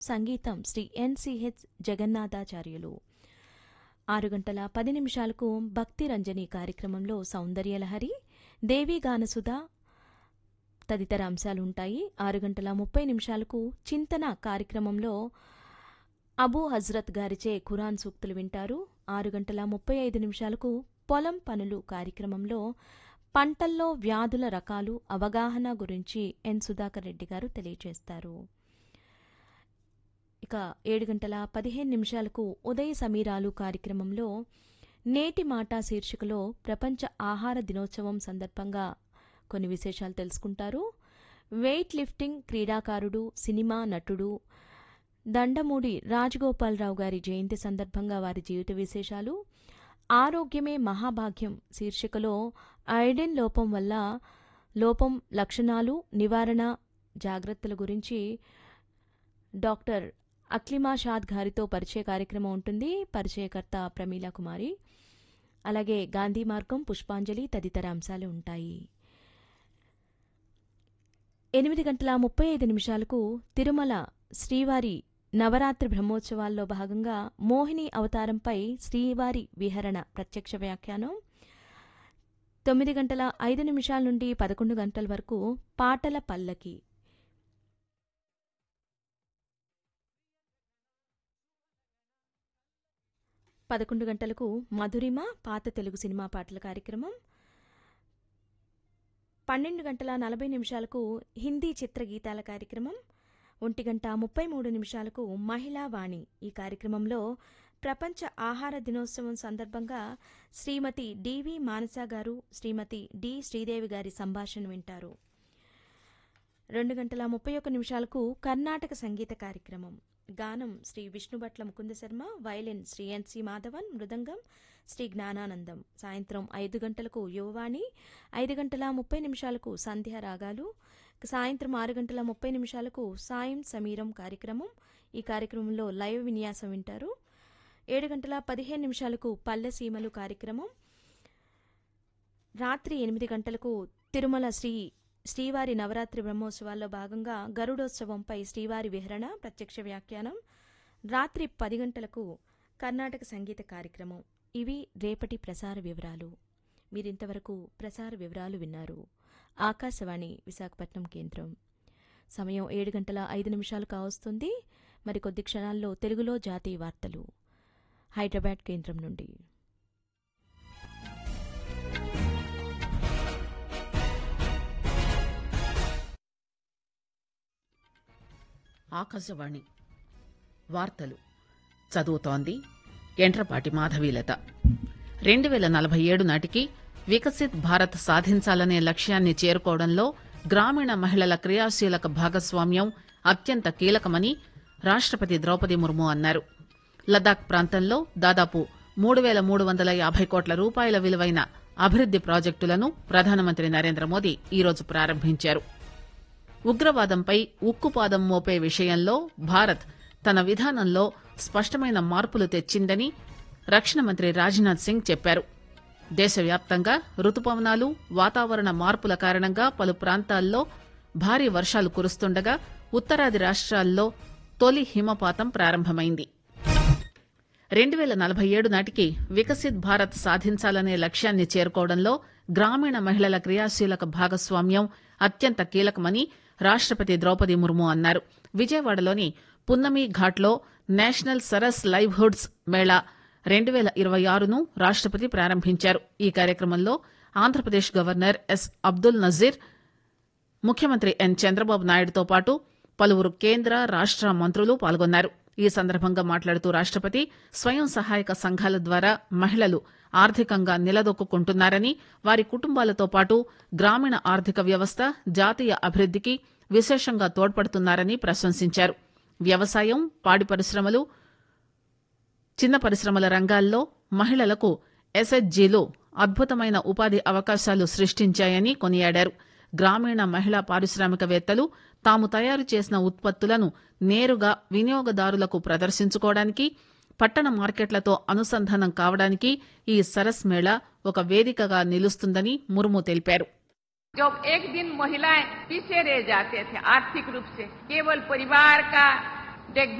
సంగీతం శ్రీ ఎన్సిహెచ్ జగన్నాథాచార్యులు. 6:10 భక్తి రంజని కార్యక్రమంలో సౌందర్యలహరి, దేవీ గానసుధ తదితర అంశాలుంటాయి. 6:30 చింతన కార్యక్రమంలో అబూ హజ్రత్ గారిచే ఖురాన్ సూక్తులు వింటారు. 6:35 పొలం పనులు కార్యక్రమంలో పంటల్లో వ్యాధుల రకాలు అవగాహన గురించి ఎన్ సుధాకర్ రెడ్డి గారు తెలియజేస్తారు. ఇక 7:15 ఉదయ సమీరాలు కార్యక్రమంలో నేటి మాట శీర్షికలో ప్రపంచ ఆహార దినోత్సవం సందర్భంగా కొన్ని విశేషాలు తెలుసుకుంటారు. వెయిట్ లిఫ్టింగ్ క్రీడాకారుడు, సినిమా నటుడు దండమూడి రాజగోపాలరావు గారి జయంతి సందర్భంగా వారి జీవిత విశేషాలు. ఆరోగ్యమే మహాభాగ్యం శీర్షికలో ఐడిన్ లోపం లక్షణాలు, నివారణ జాగ్రత్తల గురించి డాక్టర్ అక్లిమా షాద్ గారితో పరిచయ కార్యక్రమం ఉంటుంది. పరిచయకర్త ప్రమీలా కుమారి. అలాగే గాంధీ మార్గం, పుష్పాంజలి తదితర అంశాలు ఉంటాయి. 8:35 తిరుమల శ్రీవారి నవరాత్రి బ్రహ్మోత్సవాల్లో భాగంగా మోహిని అవతారంపై శ్రీవారి విహరణ ప్రత్యక్ష వ్యాఖ్యానం. 9:05 నుండి 11 గంటల వరకు పాటల పల్లకి. 11 గంటలకు మధురిమ పాత తెలుగు సినిమా పాటల కార్యక్రమం. 12:40 హిందీ చిత్రగీతాల కార్యక్రమం. 1:33 మహిళా వాణి. ఈ కార్యక్రమంలో ప్రపంచ ఆహార దినోత్సవం సందర్భంగా శ్రీమతి డివి మానస గారు, శ్రీమతి డి శ్రీదేవి గారి సంభాషణ వింటారు. 2:31 కర్ణాటక సంగీత కార్యక్రమం. గానం శ్రీ విష్ణుభట్ల ముకుంద శర్మ, వయలిన్ శ్రీ ఎన్సి మాధవన్, మృదంగం శ్రీ జ్ఞానానందం. సాయంత్రం 5 గంటలకు యువవాణి, 5:30 సంధ్యా రాగాలు. సాయంత్రం 6:30 సాయం సమీరం కార్యక్రమం. ఈ కార్యక్రమంలో లైవ్ విన్యాసం వింటారు. 7:15 పల్లెసీమలు కార్యక్రమం. రాత్రి 8 గంటలకు తిరుమల శ్రీవారి నవరాత్రి బ్రహ్మోత్సవాల్లో భాగంగా గరుడోత్సవంపై శ్రీవారి విహరణ ప్రత్యక్ష వ్యాఖ్యానం. రాత్రి 10 గంటలకు కర్ణాటక సంగీత కార్యక్రమం. ఇవి రేపటి ప్రసార వివరాలు. మీరింతవరకు ప్రసార వివరాలు విన్నారు. ఆకాశవాణి విశాఖపట్నం కేంద్రం. సమయం 7:05 కావస్తుంది. మరికొద్ది క్షణాల్లో తెలుగులో జాతీయ వార్తలు హైదరాబాద్ కేంద్రం నుండి. ఆకాశవాణి వార్తలు చదువుతోంది ఎంట్రపాటి మాధవీలత. 2047 నాటికి వికసిత్ భారత్ సాధించాలనే లక్ష్యాన్ని చేరుకోవడంలో గ్రామీణ మహిళల క్రియాశీలక భాగస్వామ్యం అత్యంత కీలకమని రాష్టపతి ద్రౌపది ముర్ము అన్నారు. లదాఖ్ ప్రాంతంలో దాదాపు 3,350 కోట్ల రూపాయల విలువైన అభివృద్ది ప్రాజెక్టులను ప్రధానమంత్రి నరేంద్ర మోదీ ఈరోజు ప్రారంభించారు. ఉగ్రవాదంపై ఉక్కుపాదం మోపే విషయంలో భారత్ తన విధానంలో స్పష్టమైన మార్పులు తెచ్చిందని రక్షణ మంత్రి రాజ్నాథ్ సింగ్ చెప్పారు. దేశవ్యాప్తంగా రుతుపవనాలు, వాతావరణ మార్పుల కారణంగా పలు ప్రాంతాల్లో భారీ వర్షాలు కురుస్తుండగా ఉత్తరాది రాష్ట్రాల్లో తొలి హిమపాతం ప్రారంభమైంది. 2047 నాటికి వికసిత్ భారత్ సాధించాలనే లక్ష్యాన్ని చేరుకోవడంలో గ్రామీణ మహిళల క్రియాశీలక భాగస్వామ్యం అత్యంత కీలకమని రాష్టపతి ద్రౌపది ముర్ము అన్నారు. విజయవాడలోని పున్నమి ఘాట్లో నేషనల్ సరస్ లైవ్హుడ్స్ మేళా 2026ను రాష్టపతి ప్రారంభించారు. ఈ కార్యక్రమంలో ఆంధ్రప్రదేశ్ గవర్నర్ ఎస్ అబ్దుల్ నజీర్, ముఖ్యమంత్రి ఎన్ చంద్రబాబు నాయుడుతో పాటు పలువురు కేంద్ర రాష్ట మంత్రులు పాల్గొన్నారు. ఈ సందర్భంగా మాట్లాడుతూ రాష్టపతి స్వయం సహాయక సంఘాల ద్వారా మహిళలు ఆర్థికంగా నిలదొక్కుంటున్నారని, వారి కుటుంబాలతో పాటు గ్రామీణ ఆర్థిక వ్యవస్థ జాతీయ అభివృద్దికి విశేషంగా తోడ్పడుతున్నారని ప్రశంసించారు. వ్యవసాయం, పాడి పరిశ్రమలు, చిన్న పరిశ్రమల రంగాల్లో మహిళలకు ఎస్హెచ్జీలు అద్భుతమైన ఉపాధి అవకాశాలు సృష్టించాయని కొనియాడారు. గ్రామీణ మహిళా పారిశ్రామికవేత్తలు తాము తయారు చేసిన ఉత్పత్తులను నేరుగా వినియోగదారులకు ప్రదర్శించుకోవడానికి, పట్టణ మార్కెట్లతో అనుసంధానం కావడానికి ఈ సరస్ మేళా ఒక వేదికగా నిలుస్తుందని ముర్ము తెలిపారు. जब एक दिन महिलाएं पीछे रह जाते थे आर्थिक रूप से, केवल परिवार का Take